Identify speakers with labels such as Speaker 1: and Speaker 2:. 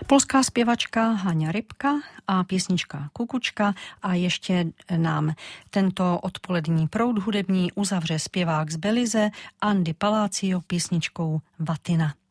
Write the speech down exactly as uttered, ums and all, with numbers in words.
Speaker 1: Polská zpěvačka Hania Rybka a písnička Kukučka a ještě nám tento odpolední proud hudební uzavře zpěvák z Belize Andy Palacio písničkou Vatina.